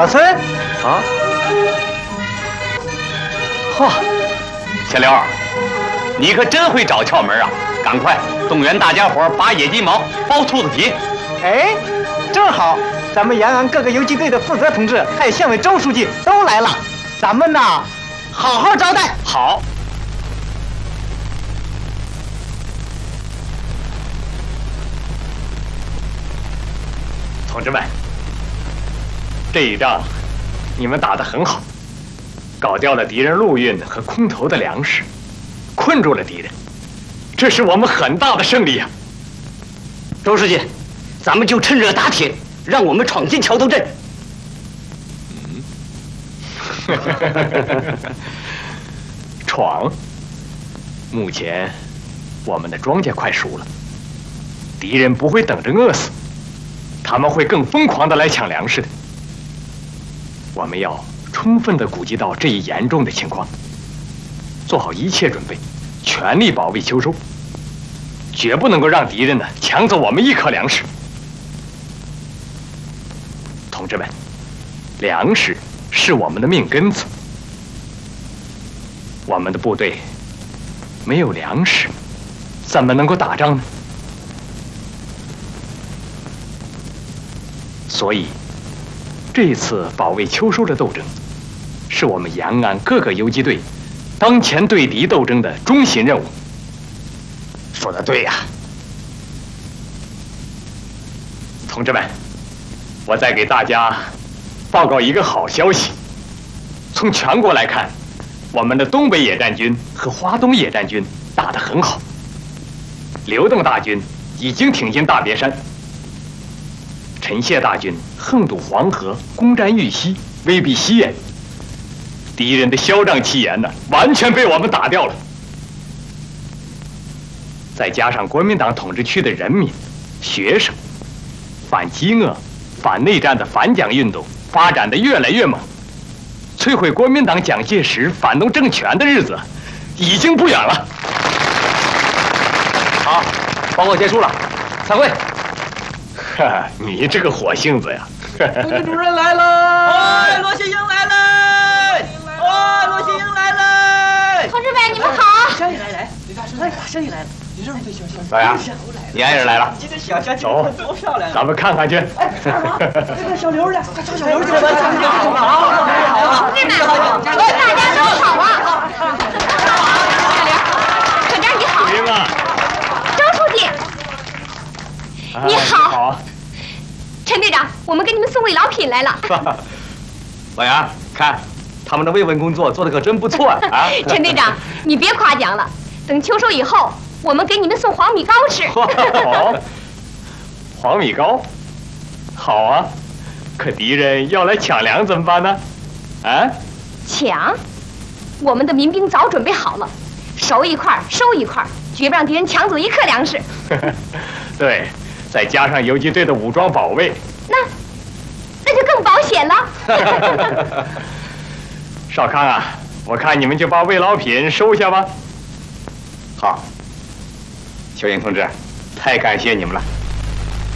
老孙啊！嚯，小刘，你可真会找窍门啊！赶快动员大家伙拔野鸡毛、剥兔子皮。 哎，正好咱们延安各个游击队的负责同志，还有县委周书记都来了，咱们呐，好好招待。 好。同志们，这一仗你们打得很好，搞掉了敌人陆运和空投的粮食，困住了敌人，这是我们很大的胜利呀！ 周书记，咱们就趁热打铁，让我们闯进桥头镇。 闯。目前我们的庄稼快熟了，敌人不会等着饿死，他们会更疯狂地来抢粮食的。我们要充分地估计到这一严重的情况，做好一切准备，全力保卫秋收，绝不能够让敌人呢抢走我们一颗粮食。同志们，粮食是我们的命根子，我们的部队没有粮食，怎么能够打仗呢？所以，这次保卫秋收的斗争，是我们延安各个游击队当前对敌斗争的中心任务。 说得对呀， 同志们，我再给大家报告一个好消息。从全国来看，我们的东北野战军和华东野战军打得很好。刘邓大军已经挺进大别山，陈谢大军横渡黄河，攻占玉溪，威逼西延。敌人的嚣张气焰呢，完全被我们打掉了。再加上国民党统治区的人民、学生，反饥饿、反内战的反蒋运动发展得越来越猛，摧毁国民党蒋介石反动政权的日子已经不远了。好，报告结束了，散会。哈，你这个火性子呀！ 副军主任来了！哎，罗新英来了！哦，罗新英来了！ 同志们，你们好！ 小李来，李大生，小李来了。 老杨，你爱人来了， 这个小走， 多漂亮！ 咱们看看去。 哎，这个小刘呢？找小刘去吧。 同志们，大家都好啊！小刘，可真你好。 行啊。 周书记，你好。 好。 陈队长，我们给你们送慰劳品来了。 老杨，看他们的慰问工作做得可真不错啊！ 陈队长，你别夸奖了，等秋收以后，我们给你们送黄米糕吃。 好，黄米糕，好啊！可敌人要来抢粮怎么办呢？啊？ 抢？我们的民兵早准备好了，收一块收一块，绝不让敌人抢走一颗粮食。 对，再加上游击队的武装保卫， 那就更保险了。 少康啊，我看你们就把慰劳品收下吧。好，小英同志，太感谢你们了。